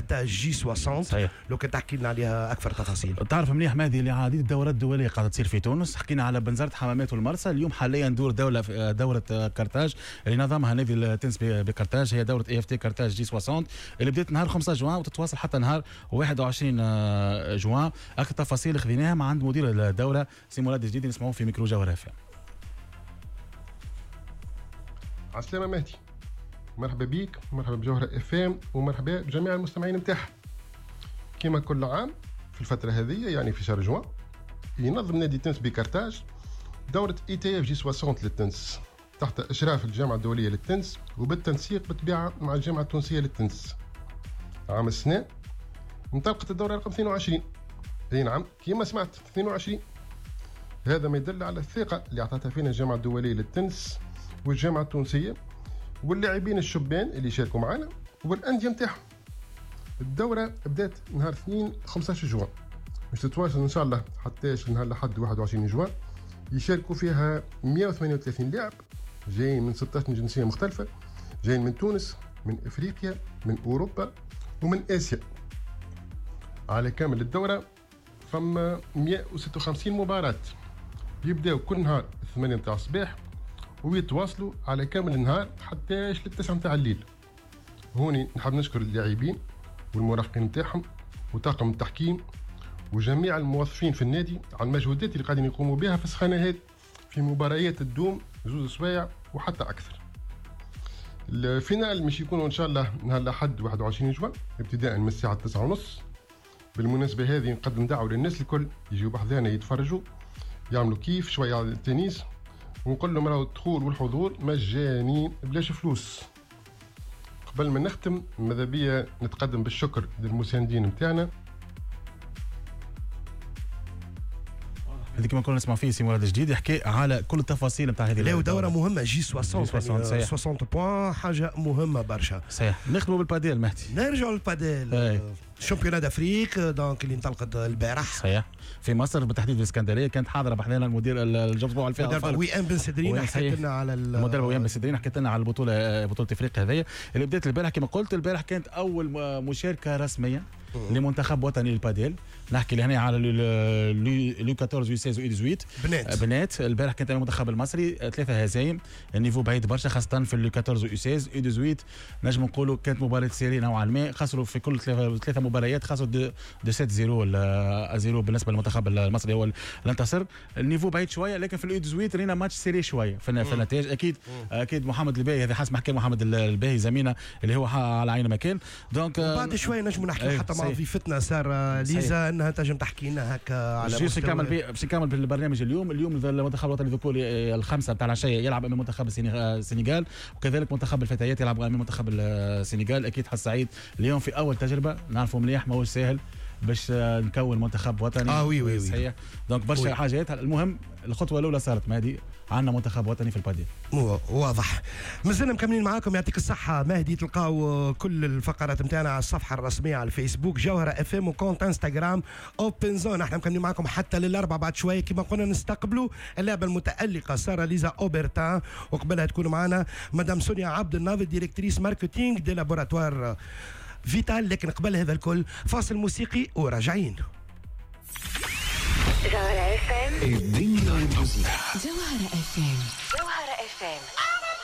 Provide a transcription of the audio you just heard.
كارتاج جي 60. لو كان تحكي لنا عليها اكثر تفاصيل. تعرف مليح مهدي اللي عديد الدورات الدوليه قاعده تصير في تونس. حكينا على بنزرت حمامات والمرسى. اليوم حاليا ندور دوره كارتاج اللي نظمها نادي التنس بكارتاج، هي دوره EFT كارتاج جي 60 اللي بدات نهار 5 جوان وتتواصل حتى نهار 21 جوان. اكثر تفاصيل خذيناها مع عند مدير الدوره سي مراد جديد، نسمعوه في ميكرو جوهر FM. عسلامة مهدي، مرحبا بيك، مرحبا بجوهر FM، ومرحبا بجميع المستمعين متاعها. كما كل عام في الفترة هذه يعني في شهر جوان ينظم نادي التنس بكارتاج دورة ETF جي 60 للتنس تحت إشراف الجامعة الدولية للتنس وبالتنسيق بالطبيعة مع الجامعة التونسية للتنس. عام السنة انطلقت الدورة رقم 22. اي نعم كما سمعت 22. هذا ما يدل على الثقة اللي أعطتها فينا الجامعة الدولية للتنس والجامعة التونسية واللاعبين الشبان اللي يشاركوا معنا والأندية متاعهم. الدورة بدات نهار 2 15 جوان، باش تتواصل إن شاء الله حتى نهار لحد 21 جوان. يشاركوا فيها 138 لاعب جايين من 16 جنسية مختلفة، جايين من تونس، من إفريقيا، من أوروبا ومن آسيا. على كامل الدورة فما 156 مباراة يبداو كل نهار 8 متاع الصباح ويتواصلوا على كامل النهار حتى للتسعة متاع الليل. هوني نحب نشكر اللاعبين والمرافقين متاعهم وطاقم التحكيم وجميع الموظفين في النادي على المجهودات اللي قاعدين يقوموا بها في السخانة هذه في مباريات تدوم 2 سوايع وحتى أكثر. الفينال مش يكونوا إن شاء الله نهار لحد 21 جوان ابتداء من الساعة 9:30. بالمناسبة هذه نقدم دعوة للناس الكل يجيوا بحذانا يتفرجوا يعملوا كيف شوية على التنس، ونقول لهم راهو الدخول والحضور مجاني بلاش فلوس. قبل ما نختم ماذا بيا نتقدم بالشكر للمساندين متاعنا. هذيك ما كنا نسمع فيه سي مراد جديد يحكي على كل التفاصيل نتاع هذه الدورة. دورة مهمة جي 60 60 بوان، حاجة مهمة برشا. صحيح. نخدموا بالباديل مهدي، نرجعوا للباديل. شامبيونات افريك دونك اللي انطلقت البارح صحيح في مصر بالتحديد في الاسكندريه. كانت حاضره بحذانا المدير الجوز على المدرب ويان بن سدرين، حكيت لنا على المدرب ويان بن سدرين، حكيت لنا على بطوله افريقيا هذه اللي بدات البارح. كما قلت البارح كانت اول مشاركه رسميه لمنتخب وطني للباديل. نحكي لهنا على لو 14 و 16 و 18 بنات. البارح كانت المنتخب المصري 3 هزايم، النيفو بعيد برشا خاصه في لو 14 و 16 و 18. نجم نقولوا كانت مباراه سيري نوعا ما، خسروا في كل 3 مباريات، خسروا دو 7-0 ولا 0 بالنسبه للمنتخب المصري هو اللي انتصر. النيفو بعيد شويه، لكن في لو 18 رينا ماتش سيري شويه في النتائج. اكيد محمد الباهي هذا حسب ما حكى محمد الباهي زميلنا اللي هو على عين مكان. دونك بعد شويه نجم نحكي حتى مع ضيفتنا ساره ليزا انها تنجم تحكي لنا هكا على باش نكمل بالبرنامج. اليوم المنتخب الوطني الذكوري الخمسه بتاع العشيه يلعب امام منتخب السنغال، وكذلك منتخب الفتيات يلعب امام منتخب السنغال. اكيد حس سعيد اليوم في اول تجربه، نعرفوا مليح ماهوش سهل باش نكون منتخب وطني. وي صحيح. دونك برشا حاجات. المهم الخطوه الاولى صارت مهدي، عندنا منتخب وطني في الباديل. واضح. مازلنا مكملين معاكم، يعطيك الصحه مهدي. تلقاو كل الفقرات نتاعنا على الصفحه الرسميه على الفيسبوك جوهره FM وكونت انستغرام اوبن زون. احنا مكملين معاكم حتى للاربع. بعد شويه كما قلنا نستقبلوا اللاعبه المتالقه ساره ليزا اوبرتان، وقبلها تكون معنا مدام سونيا عبد الناظر ديريكتريس ماركتينغ دي لابوراتوار فيتال. لكن قبل هذا الكل فاصل موسيقي وراجعين. جوهرة FM الدنيا والموسيقى. جوهرة FM